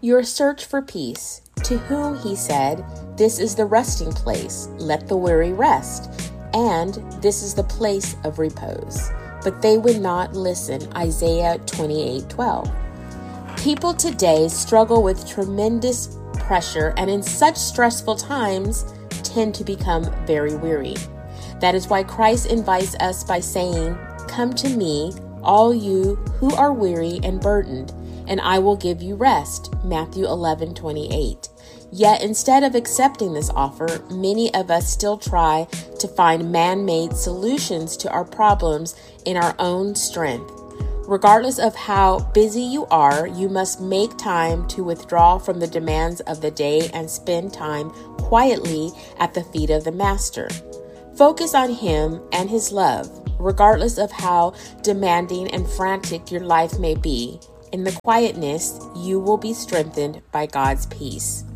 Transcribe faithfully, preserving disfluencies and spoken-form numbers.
your search for peace, to whom he said, "This is the resting place, let the weary rest, and this is the place of repose." But they would not listen. Isaiah twenty-eight twelve. People today struggle with tremendous pressure and in such stressful times tend to become very weary. That is why Christ invites us by saying, "Come to me, all you who are weary and burdened, and I will give you rest." Matthew eleven twenty-eight. Yet instead of accepting this offer, many of us still try to find man-made solutions to our problems in our own strength. Regardless of how busy you are, you must make time to withdraw from the demands of the day and spend time quietly at the feet of the Master. Focus on Him and His love, regardless of how demanding and frantic your life may be. In the quietness, you will be strengthened by God's peace.